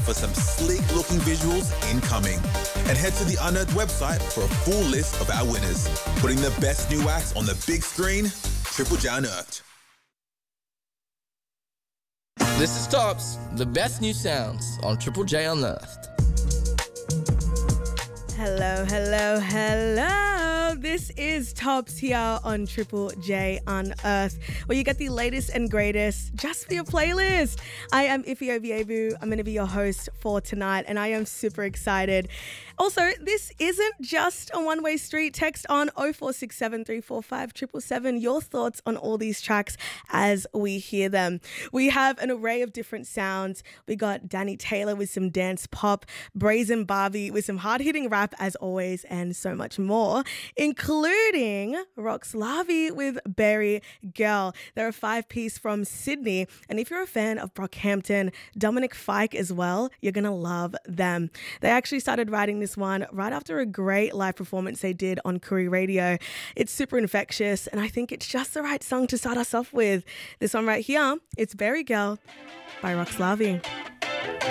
for some sleek-looking visuals incoming. And head to the Unearthed website for a full list of our winners. Putting the best new acts on the big screen, Triple J Unearthed. This is Tops, the best new sounds on Triple J Unearthed. Hello, hello, hello. This is Tops here on Triple J Unearthed, where you get the latest and greatest just for your playlist. I am Ife Oviebu. I'm going to be your host for tonight, and I am super excited. Also, this isn't just a one-way street. Text on 0467 345 777 your thoughts on all these tracks as we hear them. We have an array of different sounds. We got Danny Taylor with some dance pop, Brazen Barbie with some hard-hitting rap as always, and so much more, including Rox Larvey with Berry Girl. They're a 5-piece from Sydney, and if you're a fan of Brockhampton, Dominic Fike as well, you're going to love them. They actually started writing this one right after a great live performance they did on Koori Radio. It's super infectious, and I think it's just the right song to start us off with. This one right here, it's Berry Girl by Rox Larvey.